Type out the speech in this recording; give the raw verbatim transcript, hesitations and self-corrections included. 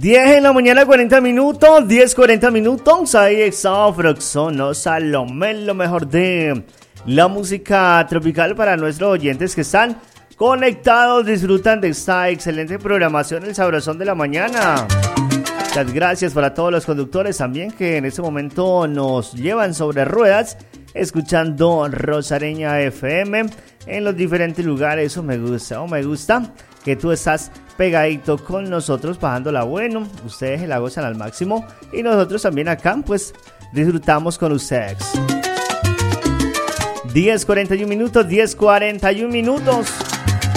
diez en la mañana, cuarenta minutos, diez, cuarenta minutos. Ahí está Froxono Salomé, lo mejor de la música tropical para nuestros oyentes que están conectados, disfrutan de esta excelente programación, el sabrosón de la mañana. Muchas gracias para todos los conductores también que en este momento nos llevan sobre ruedas, escuchando Rosareña F M en los diferentes lugares. Eso me gusta, o me gusta que tú estás pegadito con nosotros, bajándola bueno. Ustedes la gozan al máximo y nosotros también acá, pues disfrutamos con ustedes. diez cuarenta y uno minutos, diez cuarenta y uno minutos.